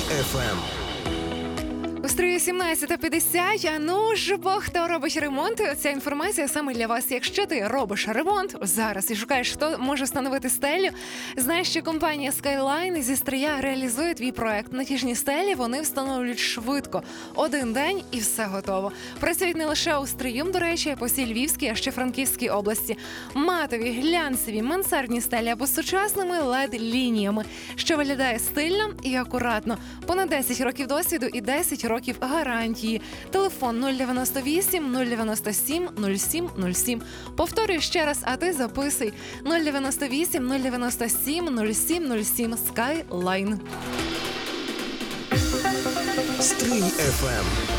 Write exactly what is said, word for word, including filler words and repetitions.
еф ем. Стрію сімнадцята п'ятдесят, а ну ж, бо хто робить ремонт, ця інформація саме для вас. Якщо ти робиш ремонт зараз і шукаєш, хто може встановити стелю, знаєш, що компанія Skyline зі Стрия реалізує твій проект. Натяжні стелі вони встановлюють швидко. Один день і все готово. Працюють не лише у Стрию, до речі, а по всій Львівській, а ще Франківській області. Матові, глянцеві, мансардні стелі або з сучасними лед-лініями, що виглядає стильно і акуратно. Понад десять років досвіду і десять років гарантії. Телефон нуль дев'яносто вісім нуль дев'яносто сім нуль сім нуль сім. Повторюю ще раз, а ти записуй. нуль дев'яносто вісім нуль дев'яносто сім нуль сім нуль сім. Skyline. Стрий еф ем.